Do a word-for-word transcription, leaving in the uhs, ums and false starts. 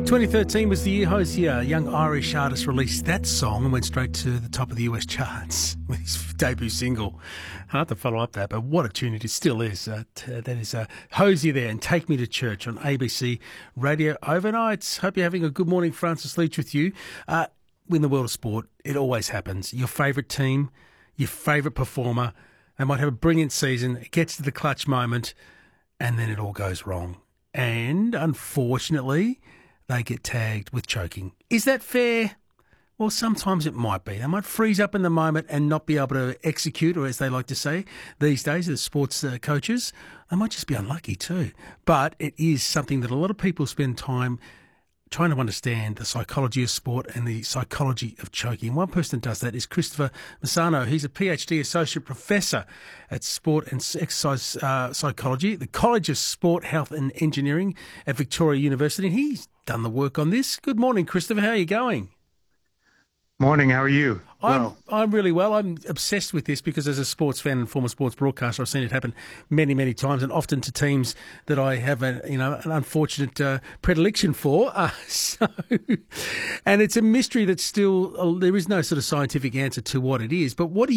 twenty thirteen was the year Hosier, a young Irish artist, released that song and went straight to the top of the U S charts with his debut single. Hard to follow up that, but what a tune it still is. Uh, t- that is uh, Hosier there and Take Me to Church on A B C Radio Overnight. Hope you're having a good morning. Francis Leach with you. Uh, in the world of sport, it always happens. Your favourite team, your favourite performer, they might have a brilliant season, it gets to the clutch moment, and then it all goes wrong. And unfortunately, they get tagged with choking. Is that fair? Well, sometimes it might be. They might freeze up in the moment and not be able to execute, or as they like to say these days, the sports uh, coaches, they might just be unlucky too. But it is something that a lot of people spend time trying to understand, the psychology of sport and the psychology of choking. One person that does that is Christopher Massano. He's a PhD Associate Professor at Sport and Exercise uh, Psychology at the College of Sport, Health and Engineering at Victoria University. And he's done the work on this. Good morning, Christopher. How are you going? Morning, how are you? I'm, well, I'm really well. I'm obsessed with this because as a sports fan and former sports broadcaster, I've seen it happen many, many times, and often to teams that I have a, you know, an unfortunate uh, predilection for. Uh, so, and it's a mystery that still, uh, there is no sort of scientific answer to what it is. But what do you